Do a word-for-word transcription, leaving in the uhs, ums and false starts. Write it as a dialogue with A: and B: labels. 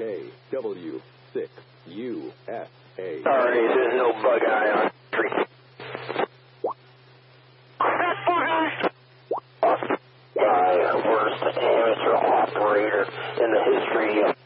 A: K W six U S A.
B: Sorry, there's no bug eye on three. My worst amateur operator in the history of